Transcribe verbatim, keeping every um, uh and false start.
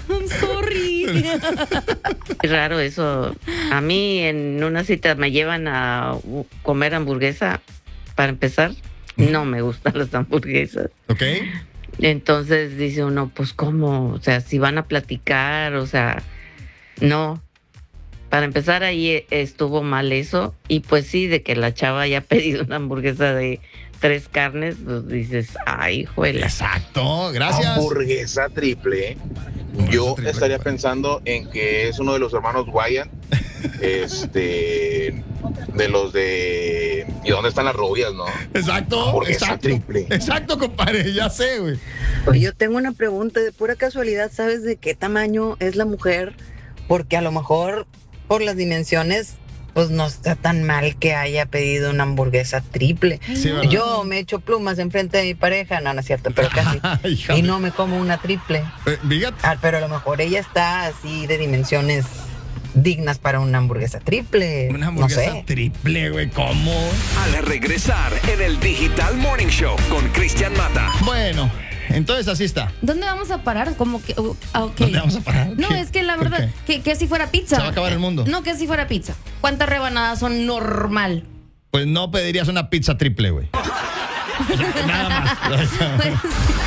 I'm sorry. Es raro eso. A mí en una cita me llevan a comer hamburguesa. Para empezar, no me gustan las hamburguesas. Ok. Entonces dice uno, pues ¿cómo? O sea, si van a platicar, o sea, no. Para empezar ahí estuvo mal eso. Y pues sí, de que la chava haya pedido una hamburguesa de tres carnes, pues dices, ay, juela. Exacto, gracias. Hamburguesa triple. Yo triple, estaría triple. pensando en que es uno de los hermanos Wyatt, este, de los de ¿y dónde están las rubias, no? Exacto, Hamburguesa exacto. triple. Exacto, compadre, ya sé, güey. Oye, yo tengo una pregunta, de pura casualidad, ¿sabes de qué tamaño es la mujer? Porque a lo mejor por las dimensiones, pues no está tan mal que haya pedido una hamburguesa triple. Sí, ¿verdad? Yo me echo plumas enfrente de mi pareja, no, no es cierto, pero casi. Híjole. Y no me como una triple. Eh, fíjate. Ah, pero a lo mejor ella está así de dimensiones dignas para una hamburguesa triple. Una hamburguesa no sé. triple, güey, ¿cómo? Al regresar en el Digital Morning Show con Cristian Mata. Bueno, entonces así está. ¿Dónde vamos a parar? Como que, uh, ah, ok. ¿Dónde vamos a parar? No, ¿Qué? es que la ¿Por verdad, que, que si fuera pizza. ¿Se va a acabar el mundo? No, que si fuera pizza. ¿Cuántas rebanadas son normal? Pues no pedirías una pizza triple, güey. Nada más. Pues,